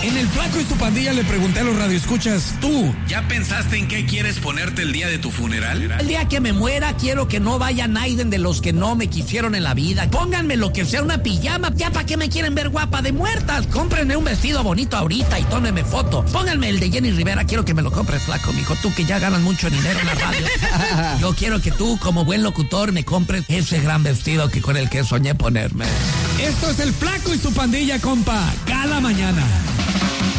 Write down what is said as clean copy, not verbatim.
En el Flaco y su pandilla le pregunté a los radioescuchas, ¿tú ya pensaste en qué quieres ponerte el día de tu funeral? El día que me muera quiero que no vaya Naiden de los que no me quisieron en la vida. Pónganme lo que sea, una pijama. Ya para qué me quieren ver guapa de muertas. Cómprenme un vestido bonito ahorita y tómenme foto. Pónganme el de Jenny Rivera, quiero que me lo compres, Flaco, mijo. Tú que ya ganas mucho dinero en la radio. Yo quiero que tú, como buen locutor, me compres ese gran vestido que con el que soñé ponerme. Esto es el Flaco y su pandilla, compa. Cada mañana.